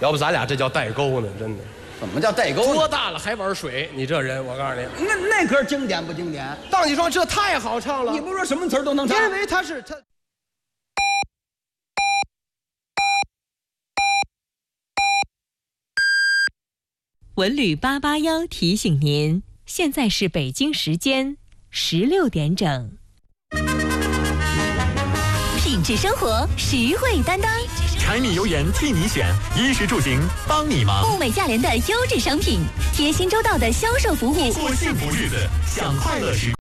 要不咱俩这叫代沟呢，真的。 怎么叫代沟呢？ 多大了还玩水？你这人，我告诉你， 那歌经典不经典？ 当你说这太好唱了。 你不说什么词儿都能唱？ 因为他。 文旅881提醒您，现在是北京时间16点整。 品质生活，实惠担当。 柴米油盐替你选，衣食住行帮你忙。 物美价廉的优质商品，贴心周到的销售服务， 过幸福日子，享快乐时。